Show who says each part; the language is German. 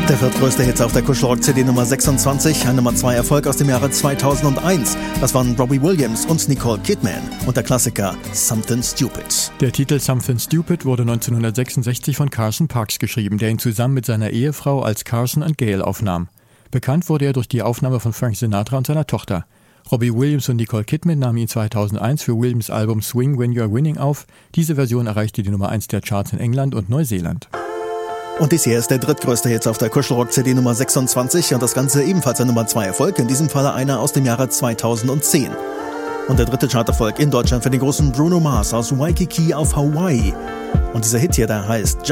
Speaker 1: Der viertgrößte Hit auf der Kuschelrock-CD Nummer 26, ein Nummer 2 Erfolg aus dem Jahre 2001. Das waren Robbie Williams und Nicole Kidman und der Klassiker Something Stupid.
Speaker 2: Der Titel Something Stupid wurde 1966 von Carson Parks geschrieben, der ihn zusammen mit seiner Ehefrau als Carson and Gail aufnahm. Bekannt wurde er durch die Aufnahme von Frank Sinatra und seiner Tochter. Robbie Williams und Nicole Kidman nahmen ihn 2001 für Williams' Album Swing When You're Winning auf. Diese Version erreichte die Nummer 1 der Charts in England und Neuseeland.
Speaker 1: Und dies hier ist der drittgrößte Hit auf der Kuschelrock-CD Nummer 26 und das Ganze ebenfalls ein Nummer 2 Erfolg, in diesem Falle einer aus dem Jahre 2010. Und der dritte Charterfolg in Deutschland für den großen Bruno Mars aus Waikiki auf Hawaii. Und dieser Hit hier, der heißt